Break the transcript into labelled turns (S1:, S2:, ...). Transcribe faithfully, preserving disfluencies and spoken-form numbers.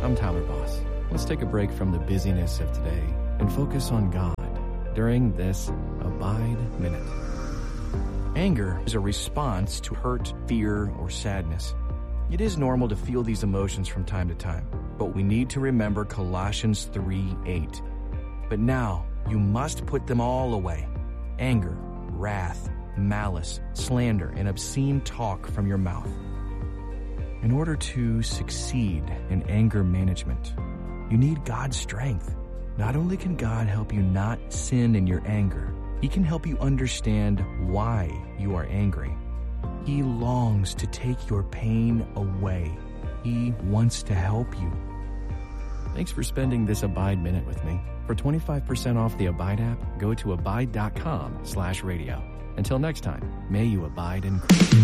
S1: I'm Tyler Boss. Let's take a break from the busyness of today and focus on God during this Abide Minute. Anger is a response to hurt, fear, or sadness. It is normal to feel these emotions from time to time, but we need to remember Colossians three eight. But now you must put them all away: anger, wrath, malice, slander, and obscene talk from your mouth. In order to succeed in anger management, you need God's strength. Not only can God help you not sin in your anger, He can help you understand why you are angry. He longs to take your pain away. He wants to help you. Thanks for spending this Abide Minute with me. For twenty-five percent off the Abide app, go to abide dot com slash radio. Until next time, may you abide in Christ.